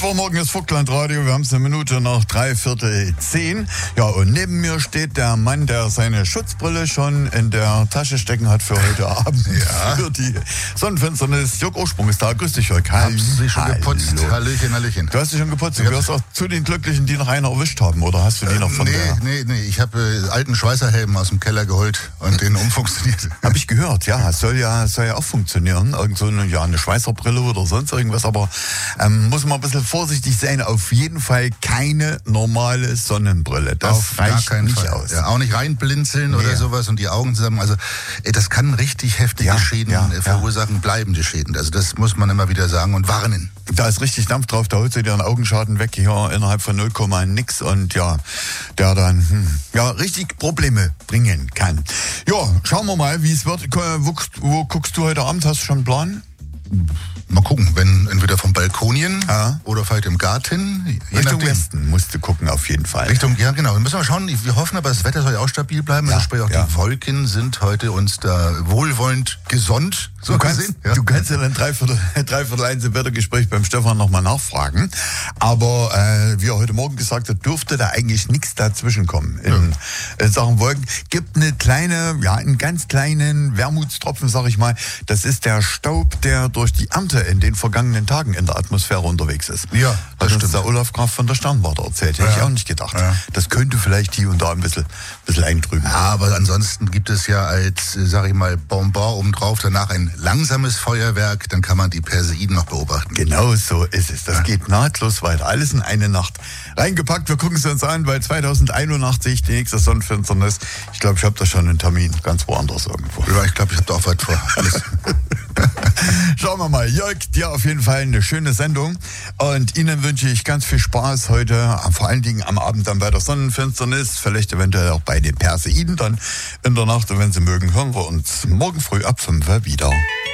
Mittwochmorgen ist Vogtlandradio, wir haben es 9:03. Ja, und neben mir steht der Mann, der seine Schutzbrille schon in der Tasche stecken hat für heute Abend. Ja. Für die Sonnenfinsternis. Jörg Ursprung ist da. Grüß dich, Jörg. Haben Sie schon geputzt? Hallöchen, Hallöchen. Du hast dich schon geputzt. Du gehörst auch zu den Glücklichen, die noch einen erwischt haben, oder hast du die noch von der... Nee. Ich habe alten Schweißerhelm aus dem Keller geholt und den umfunktioniert. Habe ich gehört, ja. Soll ja auch funktionieren. Irgend so eine Schweißerbrille oder sonst irgendwas. Aber muss man ein bisschen vorsichtig sein. Auf jeden Fall keine normale Sonnenbrille. Das Auf reicht gar keinen nicht Fall. aus. Ja, auch nicht reinblinzeln oder sowas und die Augen zusammen. Also das kann richtig heftige Schäden verursachen, bleibende Schäden. Also das muss man immer wieder sagen und warnen. Da ist richtig Dampf drauf, da holt sie dir einen Augenschaden weg, hier innerhalb von 0, nix und ja, der dann richtig Probleme bringen kann. Ja, schauen wir mal, wie es wird. Wo guckst du heute Abend? Hast du schon einen Plan? Mal gucken, wenn entweder vom Balkonien oder vielleicht im Garten. Richtung Westen musst du gucken, auf jeden Fall. Ja genau, wir müssen mal schauen, wir hoffen aber, das Wetter soll ja auch stabil bleiben. Also sprich auch die Wolken sind heute uns da wohlwollend gesund. Du kannst ja dann dreiviertel eins im Wettergespräch beim Stefan nochmal nachfragen. Aber wie er heute Morgen gesagt hat, dürfte da eigentlich nichts dazwischen kommen in Sachen Wolken. Gibt einen ganz kleinen Wermutstropfen, sag ich mal. Das ist der Staub, der durch die Ernte in den vergangenen Tagen in der Atmosphäre unterwegs ist. Ja, das hat stimmt. der Olaf Graf von der Sternwarte erzählt. Hätte ich auch nicht gedacht. Ja. Das könnte vielleicht hier und da ein bisschen eintrüben. Ja, aber ansonsten gibt es ja als, sag ich mal, Bonbon obendrauf danach ein langsames Feuerwerk, dann kann man die Perseiden noch beobachten. Genau so ist es. Das geht nahtlos weiter. Alles in eine Nacht reingepackt. Wir gucken es uns an, weil 2081 die nächste Sonnenfinsternis. Ich glaube, ich habe da schon einen Termin ganz woanders irgendwo. Ja, ich glaube, ich habe da auch was vor. Alles. Schauen wir mal. Jörg, dir auf jeden Fall eine schöne Sendung. Und Ihnen wünsche ich ganz viel Spaß heute, vor allen Dingen am Abend dann bei der Sonnenfinsternis, vielleicht eventuell auch bei den Perseiden dann in der Nacht. Und wenn Sie mögen, hören wir uns morgen früh ab 5 wieder.